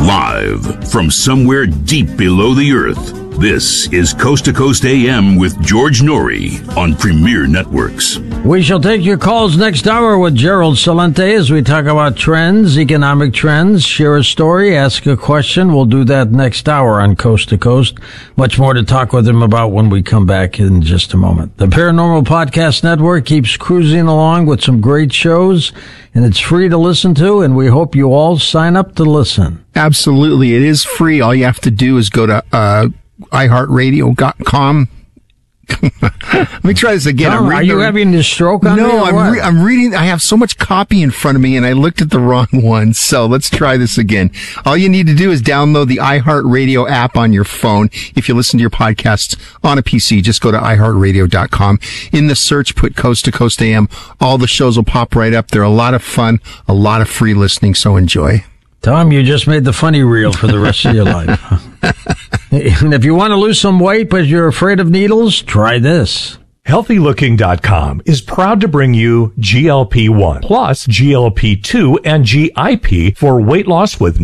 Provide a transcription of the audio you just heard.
Live from somewhere deep below the earth, this is Coast to Coast AM with George Norrie on Premier Networks. We shall take your calls next hour with Gerald Celente as we talk about trends, economic trends, share a story, ask a question. We'll do that next hour on Coast to Coast. Much more to talk with him about when we come back in just a moment. The Paranormal Podcast Network keeps cruising along with some great shows, and it's free to listen to, and we hope you all sign up to listen. Absolutely. It is free. All you have to do is go to iHeartRadio.com. Let me try this again. Tom, are you having a stroke on me? No, I'm reading. I have so much copy in front of me, and I looked at the wrong one. So let's try this again. All you need to do is download the iHeartRadio app on your phone. If you listen to your podcasts on a PC, just go to iHeartRadio.com. In the search, put Coast to Coast AM. All the shows will pop right up. They're a lot of fun, a lot of free listening, so enjoy. Tom, you just made the funny reel for the rest of your life. And if you want to lose some weight but you're afraid of needles, try this. HealthyLooking.com is proud to bring you GLP-1 plus GLP-2 and GIP for weight loss with